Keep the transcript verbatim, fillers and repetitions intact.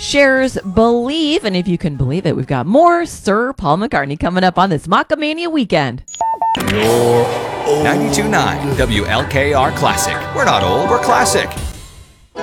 Cher's Believe. And if you can believe it, we've got more Sir Paul McCartney coming up on this Macamania weekend. ninety-two point nine W L K R Classic. We're not old, we're classic.